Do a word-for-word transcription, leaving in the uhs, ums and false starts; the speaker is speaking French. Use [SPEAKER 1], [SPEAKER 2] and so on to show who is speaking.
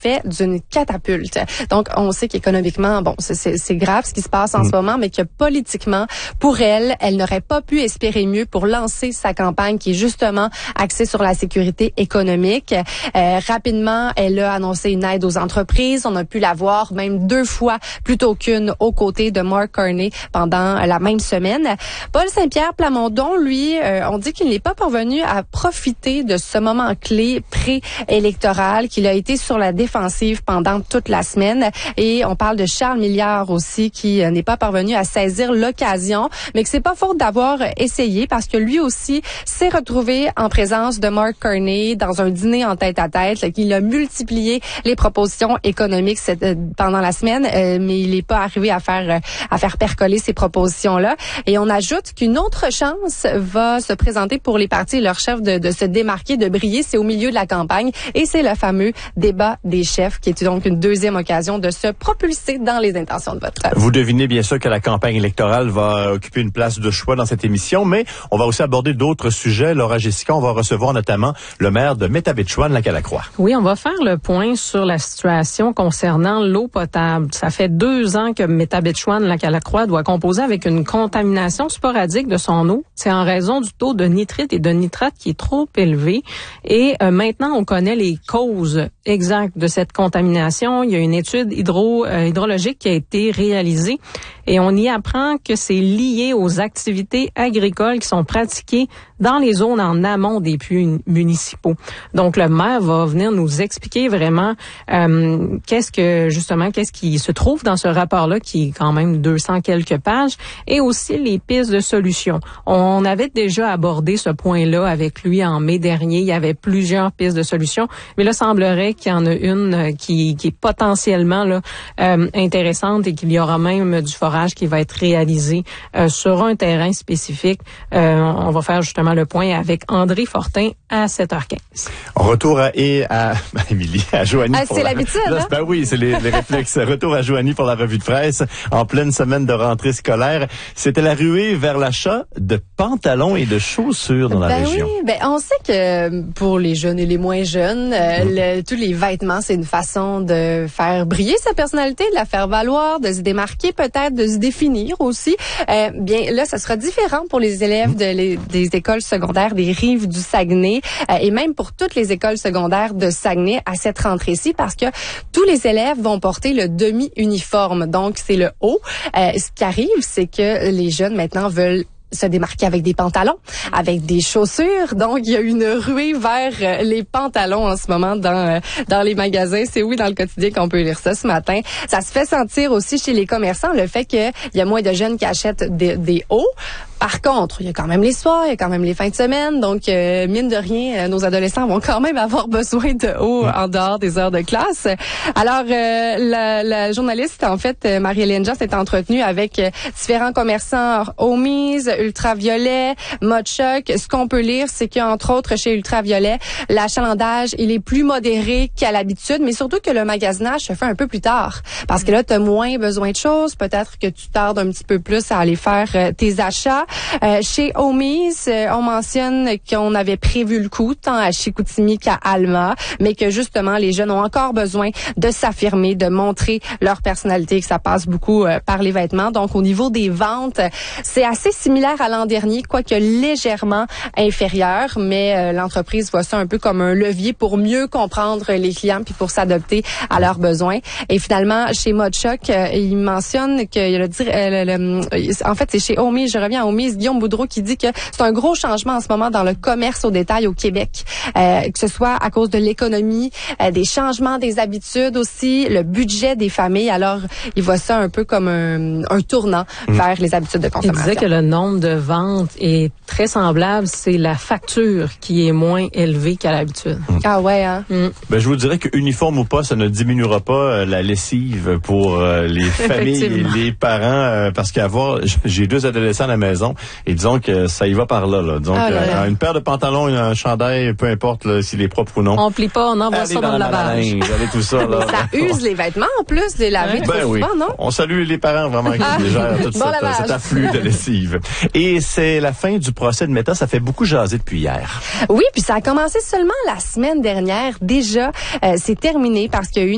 [SPEAKER 1] fait d'une catapulte. Donc, on sait qu'économiquement, bon, c'est, c'est, c'est grave ce qui se passe en mmh. ce moment, mais que politiquement, pour elle, elle n'aurait pas pu espérer mieux pour lancer sa campagne qui est justement axée sur la sécurité économique. Euh, rapidement, elle a annoncé une aide aux entreprises. On a pu la voir même deux fois plutôt qu'une aux côtés de Mark Carney pendant la même semaine. Paul Saint-Pierre Plamondon, lui, euh, on dit qu'il n'est pas parvenu à profiter de ce moment clé pré-électoral, qu'il a été sur la défensive pendant toute la semaine. Et on parle de Charles Milliard aussi, qui n'est pas parvenu à saisir l'occasion, mais que c'est pas faute d'avoir essayé parce que lui aussi s'est retrouvé en présence de Mark Carney dans un dîner en tête-à-tête. Il a multiplié les propositions économiques cette, euh, pendant la semaine, euh, mais il n'est pas arrivé à faire, euh, à faire percoler ces propositions-là. Et on ajoute qu'une autre chance va se présenter pour les partis et leurs chefs de, de se démarquer, de briller. C'est au milieu de la campagne et c'est le fameux débat des chefs qui est donc une deuxième occasion de se propulser dans les intentions de vote.
[SPEAKER 2] Vous devinez bien sûr que la campagne électorale va occuper une place de choix dans cette émission, mais on va aussi aborder d'autres sujets. Laura Jessica, on va recevoir notamment le maire de Métabetchouan-Lacalacroix.
[SPEAKER 3] Oui, on va faire le point sur la situation concernant l'eau potable. Ça fait deux ans que Métabetchouan-Lacalacroix doit composer avec une contamination sporadique de son eau. C'est en raison du taux de nitrite et de nitrate qui est trop élevé. Et euh, maintenant, on connaît les causes exactes de cette contamination. Il y a une étude hydro, euh, hydrologique qui a été réalisée et on y apprend que c'est lié aux activités agricoles qui sont pratiquées dans les zones en amont des puits municipaux. Donc, le maire va venir nous expliquer vraiment euh, qu'est-ce que, justement, qu'est-ce qui se trouve dans ce rapport-là, qui est quand même deux cents quelques pages, et aussi les pistes de solutions. On avait déjà abordé ce point-là avec lui en mai dernier. Il y avait plusieurs pistes de solutions, mais là, semblerait qu'il y en a une qui, qui est potentiellement là, euh, intéressante et qu'il y aura même du forage qui va être réalisé euh, sur un terrain spécifique. Euh, on va faire justement le point avec André Fortin à sept heures quinze.
[SPEAKER 2] Retour à, et à Émilie, à Joanie.
[SPEAKER 1] Ah, c'est la, l'habitude,
[SPEAKER 2] là,
[SPEAKER 1] hein?
[SPEAKER 2] Ben oui, c'est les, les réflexes. Retour à Joanie pour la revue de presse en pleine semaine de rentrée scolaire. C'était la ruée vers l'achat de pantalons et de chaussures dans la
[SPEAKER 1] ben
[SPEAKER 2] région.
[SPEAKER 1] Oui, ben on sait que pour les jeunes et les moins jeunes, euh, mmh. le, tous les vêtements, c'est une façon de faire briller sa personnalité, de la faire valoir, de se démarquer peut-être, de se définir aussi. Euh, bien là, ça sera différent pour les élèves de les, des écoles secondaires des Rives du Saguenay euh, et même pour toutes les écoles secondaires de Saguenay à cette rentrée-ci parce que tous les élèves vont porter le demi-uniforme. Donc, c'est le haut. Euh, ce qui arrive, c'est que les jeunes maintenant veulent se démarquer avec des pantalons, avec des chaussures. Donc, il y a une ruée vers les pantalons en ce moment dans dans les magasins. C'est oui dans le quotidien qu'on peut lire ça ce matin. Ça se fait sentir aussi chez les commerçants le fait qu'il y a moins de jeunes qui achètent des, des hauts. Par contre, il y a quand même les soirs, il y a quand même les fins de semaine. Donc, euh, mine de rien, nos adolescents vont quand même avoir besoin de hauts en dehors des heures de classe. Alors, euh, la, la journaliste, en fait, Marie-Hélène Jean, s'est entretenue avec différents commerçants Homies, Ultraviolet, Mode Choc. Ce qu'on peut lire, c'est qu'entre autres, chez Ultraviolet, l'achalandage, il est plus modéré qu'à l'habitude, mais surtout que le magasinage se fait un peu plus tard. Parce que là, tu as moins besoin de choses. Peut-être que tu tardes un petit peu plus à aller faire euh, tes achats. Euh, chez Homies, euh, on mentionne qu'on avait prévu le coup, tant à Chicoutimi qu'à Alma, mais que justement, les jeunes ont encore besoin de s'affirmer, de montrer leur personnalité, que ça passe beaucoup euh, par les vêtements. Donc, au niveau des ventes, c'est assez similaire à l'an dernier, quoique légèrement inférieur, mais euh, l'entreprise voit ça un peu comme un levier pour mieux comprendre les clients puis pour s'adapter à leurs besoins. Et finalement, chez Mode Choc, euh, il mentionne que le, euh, le, le, en fait, c'est chez Homies, je reviens à Homies, Guillaume Boudreau qui dit que c'est un gros changement en ce moment dans le commerce au détail au Québec, euh, que ce soit à cause de l'économie, euh, des changements des habitudes aussi, le budget des familles. Alors, il voit ça un peu comme un, un tournant mmh. vers les habitudes de consommation.
[SPEAKER 3] Il disait que le nombre de ventes est très semblable, c'est la facture qui est moins élevée qu'à l'habitude.
[SPEAKER 1] Mmh. Ah ouais, hein?
[SPEAKER 2] Mmh. Ben, je vous dirais que uniforme ou pas, ça ne diminuera pas euh, la lessive pour euh, les familles et les parents, euh, parce qu'avoir, j'ai deux adolescents à la maison, et disons que ça y va par là. là. Donc, ah là là. Euh, une paire de pantalons, un chandail, peu importe là, s'il est propre ou non.
[SPEAKER 3] On plie pas, on envoie allez ça dans, dans le lavage.
[SPEAKER 2] Allez tout ça. Là.
[SPEAKER 1] Ça use les vêtements en plus, les laver
[SPEAKER 2] ben
[SPEAKER 1] trop
[SPEAKER 2] oui.
[SPEAKER 1] souvent, non?
[SPEAKER 2] On salue les parents vraiment qui ah. gèrent tout bon cette, cet afflux de lessive. Et c'est la fin du procès de Meta. Ça fait beaucoup jaser depuis hier.
[SPEAKER 1] Oui, puis ça a commencé seulement la semaine dernière. Déjà, euh, c'est terminé parce qu'il y a eu une